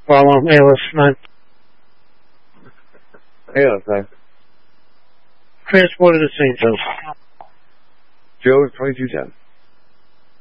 Problem, ALS 9. ALS 9. Transported to St. Joe. Joe 2210.